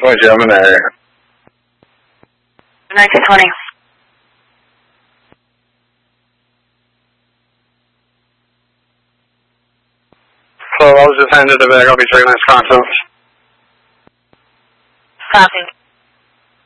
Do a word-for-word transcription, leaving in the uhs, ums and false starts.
What Gemini? nineteen twenty. So I was just handed the bag. I'll be taking this consult. Copy.